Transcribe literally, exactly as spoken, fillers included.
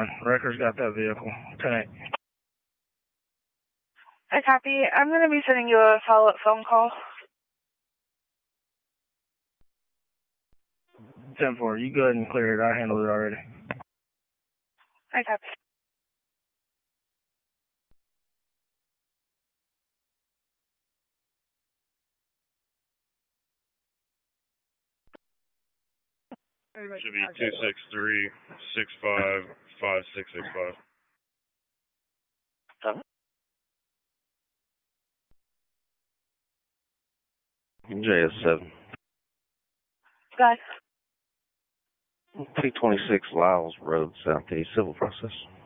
one. Wrecker's got that vehicle. ten eight. I copy. I'm going to be sending you a follow-up phone call. ten four, you go ahead and clear it. I handled it already. I copy. Should be two six three, six five, five six six five. Huh? J S seven. Guys. T twenty-six Lyles Road, Southeast, civil process.